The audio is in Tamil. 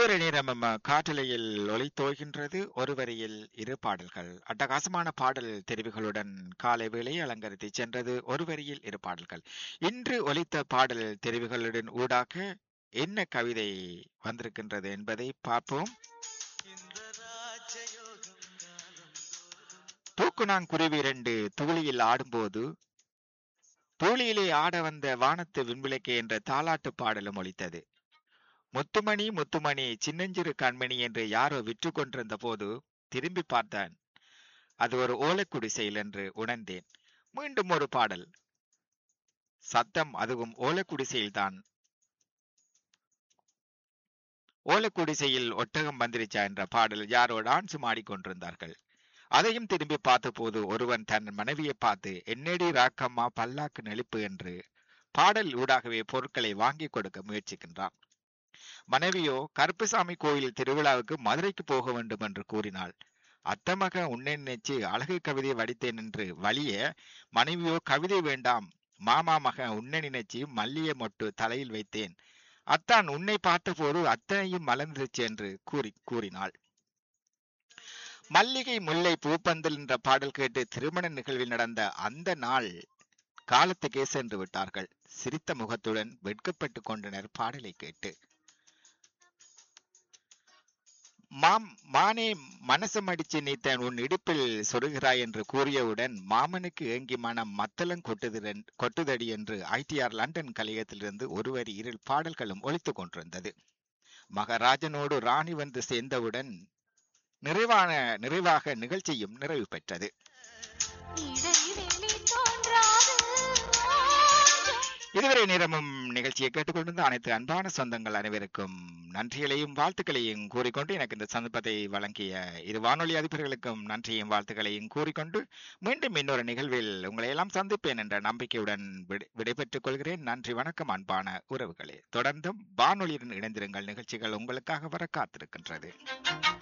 இதுவரை நேரம் காற்றலையில் ஒலித்தோய்கின்றது ஒரு வரியில் இரு பாடல்கள். அட்டகாசமான பாடல் தெரிவுகளுடன் காலை வேளையை அலங்கரித்து சென்றது ஒரு வரியில் இரு பாடல்கள். இன்று ஒலித்த பாடல் தெரிவுகளுடன் ஊடாக என்ன கவிதை வந்திருக்கின்றது என்பதை பார்ப்போம். தூக்குநாங்குருவி இரண்டு தூளியில் ஆடும்போது தூளியிலே ஆட வந்த வானத்து விண்விளக்கு என்ற தாலாட்டு பாடலும் ஒலித்தது. முத்துமணி முத்துமணி சின்னஞ்சிறு கண்மணி என்று யாரோ விற்று கொண்டிருந்த போது திரும்பி பார்த்தான். அது ஒரு ஓலைக்குடிசையில் என்று உணர்ந்தேன். மீண்டும் ஒரு பாடல் சத்தம், அதுவும் ஓலைக்குடிசையில்தான். ஓலைக்குடிசையில் ஒட்டகம் வந்துருச்சா என்ற பாடல் யாரோ டான்ஸ் ஆடிக்கொண்டிருந்தார்கள். அதையும் திரும்பி பார்த்த போது ஒருவன் தன் மனைவியை பார்த்து என்னடி ராக்கம்மா பல்லாக்கு நெளிப்பு என்று பாடல் ஊடாகவே பொருட்களை வாங்கி கொடுக்க முயற்சிக்கின்றான். மனைவியோ கருப்புசாமி கோயில் திருவிழாவுக்கு மதுரைக்கு போக வேண்டும் என்று கூறினாள். அத்தமக உன்னை நினைச்சு அழகு கவிதை வடித்தேன் என்று வலிய, மனைவியோ கவிதை வேண்டாம் மாமா மக உன்னை நினைச்சு மல்லிய மொட்டு தலையில் வைத்தேன், அத்தான் உன்னை பார்த்தபோது அத்தனையும் மலர்ந்துருச்சு என்று கூறினாள். மல்லிகை முல்லை பூப்பந்தல் என்ற பாடல் கேட்டு திருமண நிகழ்வில் நடந்த அந்த நாள் காலத்துக்கே சென்று விட்டார்கள். சிரித்த முகத்துடன் வெட்கப்பட்டு கொண்டனர் பாடலை கேட்டு. மானே மனசம் அடிச்சு நீத்தன் உன் இடுப்பில் சொருகிறாய் என்று கூறியவுடன் மாமனுக்கு ஏங்கி மனம் மத்தளம் கொட்டுதடி என்று ITR லண்டன் கலையத்திலிருந்து ஒருவரி இரு பாடல்களும் ஒலித்துக் கொண்டிருந்தது. மகாராஜனோடு ராணி வந்து சேர்ந்தவுடன் நிறைவாக நிகழ்ச்சியும் நிறைவு பெற்றது. இதுவரை நேரமும் நிகழ்ச்சியை கேட்டுக்கொண்டிருந்த அனைத்து அன்பான சொந்தங்கள் அனைவருக்கும் நன்றிகளையும் வாழ்த்துக்களையும் கூறிக்கொண்டு, எனக்கு இந்த சந்தர்ப்பத்தை வழங்கிய இரு வானொலி அதிபர்களுக்கும் நன்றியும் வாழ்த்துக்களையும் கூறிக்கொண்டு, மீண்டும் இன்னொரு நிகழ்வில் உங்களை எல்லாம் சந்திப்பேன் என்ற நம்பிக்கையுடன் விடைபெற்றுக் கொள்கிறேன். நன்றி, வணக்கம் அன்பான உறவுகளே. தொடர்ந்தும் வானொலியுடன் இணைந்திருங்கள். நிகழ்ச்சிகள் உங்களுக்காக வர காத்திருக்கின்றது.